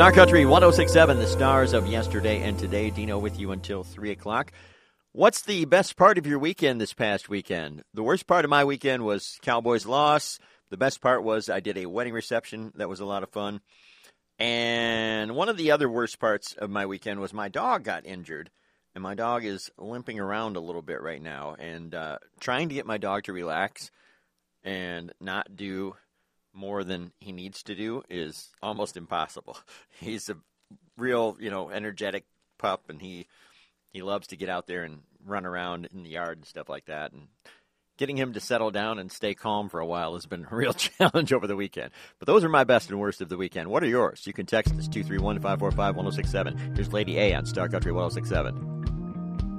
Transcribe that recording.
Star Country 106.7, the stars of yesterday and today. Dino with you until 3 o'clock. What's the best part of your weekend this past weekend? The worst part of my weekend was Cowboys' loss. The best part was I did a wedding reception. That was a lot of fun. And one of the other worst parts of my weekend was my dog got injured. And my dog is limping around a little bit right now. And trying to get my dog to relax and not do more than he needs to do is almost impossible. He's a real, energetic pup, and he loves to get out there and run around in the yard and stuff like that. And getting him to settle down and stay calm for a while has been a real challenge over the weekend. But those are my best and worst of the weekend. What are yours? You can text us 231-545-1067. Here's Lady A on Star Country 106.7.